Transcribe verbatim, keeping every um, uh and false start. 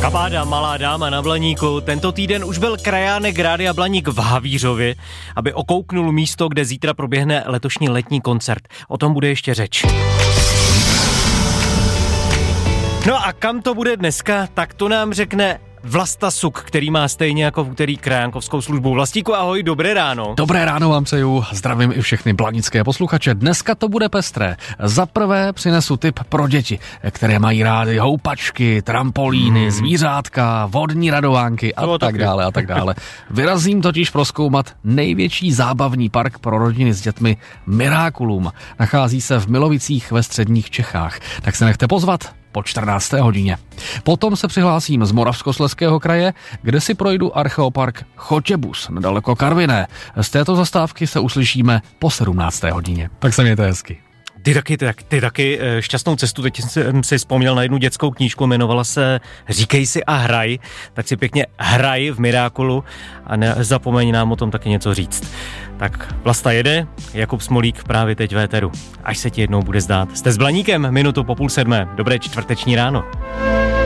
Kabáda, malá dáma na Blaníku. Tento týden už byl krajánek Rádia Blaník v Havířově, aby okouknul místo, kde zítra proběhne letošní letní koncert. O tom bude ještě řeč. No a kam to bude dneska, tak to nám řekne Vlasta Suk, který má stejně jako v úterý krajánkovskou službu. Vlastíku, ahoj, dobré ráno. Dobré ráno vám přeju, zdravím i všechny blanické posluchače. Dneska to bude pestré. Za prvé přinesu tip pro děti, které mají rády houpačky, trampolíny, hmm. zvířátka, vodní radovánky a to tak taky. dále a tak dále. Vyrazím totiž prozkoumat největší zábavní park pro rodiny s dětmi Miraculum. Nachází se v Milovicích ve středních Čechách. Tak se nechte pozvat po čtrnácté hodině. Potom se přihlásím z Moravskoslezského kraje, kde si projdu archeopark Chotěbus, nedaleko Karviné. Z této zastávky se uslyšíme po sedmnácté hodině. Tak se mějte hezky. Ty taky, ty, ty taky šťastnou cestu, teď jsem si vzpomněl na jednu dětskou knížku, jmenovala se Říkej si a hraj, tak si pěkně hraj v Mirákulu a nezapomeň nám o tom taky něco říct. Tak Vlasta jede, Jakub Smolík právě teď v éteru, až se ti jednou bude zdát. Jste s Blaníkem, minutu po půl sedmé, dobré čtvrteční ráno.